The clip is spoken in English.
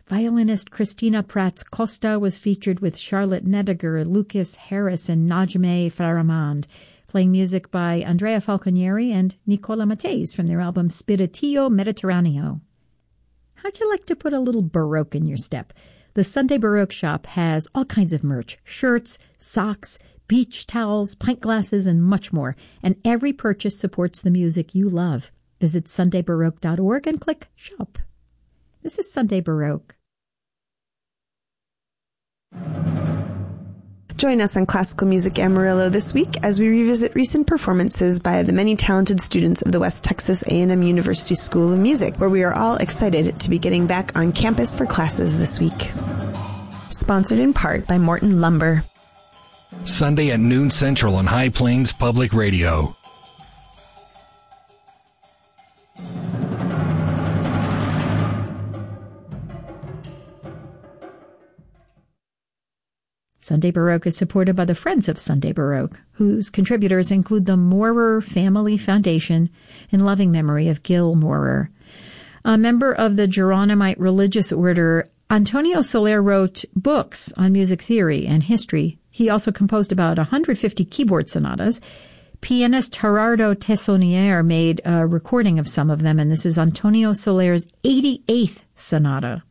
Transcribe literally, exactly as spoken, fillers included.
Violinist Christina Prats Costa was featured with Charlotte Nediger, Lucas Harris, and Najmeh Faramand, playing music by Andrea Falconieri and Nicola Matteis from their album Spiritillo Mediterraneo. How'd you like to put a little Baroque in your step? The Sunday Baroque shop has all kinds of merch, shirts, socks, beach towels, pint glasses, and much more, and every purchase supports the music you love. Visit sunday baroque dot org and click Shop. This is Sunday Baroque. Join us on Classical Music Amarillo this week as we revisit recent performances by the many talented students of the West Texas A and M University School of Music, where we are all excited to be getting back on campus for classes this week. Sponsored in part by Morton Lumber. Sunday at noon Central on High Plains Public Radio. Sunday Baroque is supported by the Friends of Sunday Baroque, whose contributors include the Maurer Family Foundation in loving memory of Gil Maurer. A member of the Geronimite religious order, Antonio Soler wrote books on music theory and history. He also composed about one hundred fifty keyboard sonatas. Pianist Gerardo Tessonier made a recording of some of them, and this is Antonio Soler's eighty-eighth sonata.